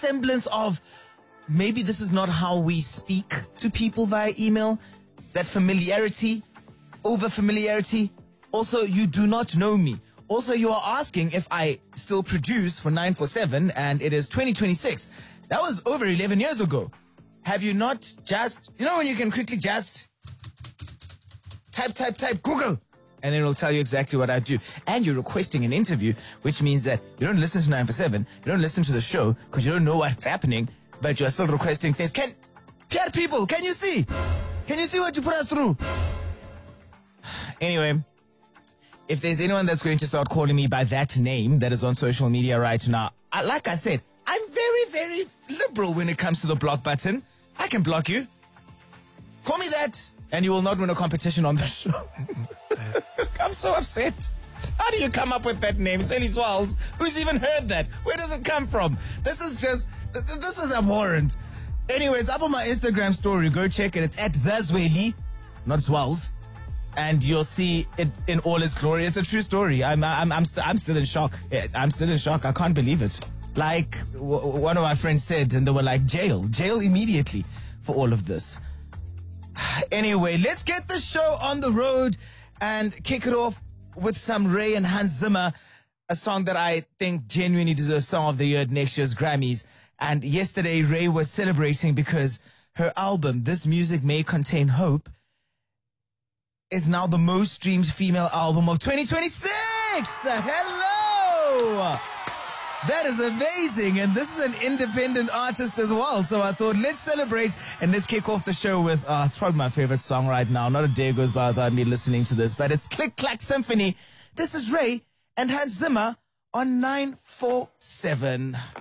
semblance of maybe this is not how we speak to people via email. That familiarity, over familiarity. Also, you do not know me. Also, you are asking if I still produce for 947 and it is 2026. That was over 11 years ago. Have you not just, when you can quickly just type Google, and then it'll tell you exactly what I do. And you're requesting an interview, which means that you don't listen to 947, you don't listen to the show because you don't know what's happening, but you're still requesting things. PR people, can you see? Can you see what you put us through? Anyway, if there's anyone that's going to start calling me by that name that is on social media right now, like I said, I'm very, very liberal when it comes to the block button. I can block you. Call me that, and you will not win a competition on the show. I'm so upset. How do you come up with that name? Zweli Swalz. Who's even heard that? Where does it come from? This is abhorrent. Anyway, it's up on my Instagram story. Go check it. It's at the Zweli, not Swalz. And you'll see it in all its glory. It's a true story. I'm still in shock. I'm still in shock. I can't believe it. Like one of my friends said, and they were like, jail immediately for all of this. Anyway, let's get the show on the road and kick it off with some Ray and Hans Zimmer, a song that I think genuinely deserves Song of the Year at next year's Grammys. And yesterday, Ray was celebrating because her album, This Music May Contain Hope, is now the most streamed female album of 2026. Hello! That is amazing. And this is an independent artist as well. So I thought, let's celebrate and let's kick off the show with, it's probably my favorite song right now. Not a day goes by without me listening to this, but it's Click Clack Symphony. This is Ray and Hans Zimmer on 947.